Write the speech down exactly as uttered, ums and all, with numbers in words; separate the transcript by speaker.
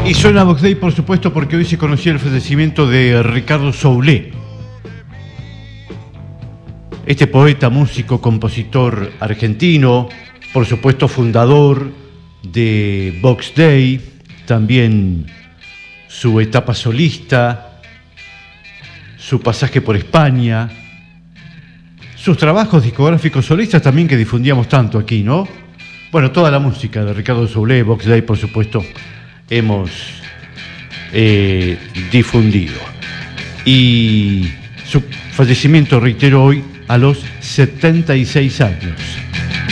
Speaker 1: Y suena Box Day, por supuesto, porque hoy se conocía el fallecimiento de Ricardo Soule. Este poeta, músico, compositor argentino, por supuesto fundador de Box Day, también su etapa solista, su pasaje por España, sus trabajos discográficos solistas también que difundíamos tanto aquí, ¿no? Bueno, toda la música de Ricardo Soule, Box Day, por supuesto, hemos eh, difundido. Y su fallecimiento, reitero, hoy a los setenta y seis años.